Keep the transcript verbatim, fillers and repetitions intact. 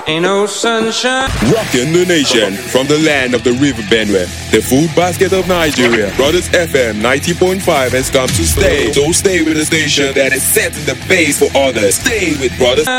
Ain't no sunshine. Rocking the nation from the land of the river Benue, the food basket of Nigeria. Brothers F M ninety point five has come to stay. So stay with the station that is setting the pace for others. Stay with Brothers.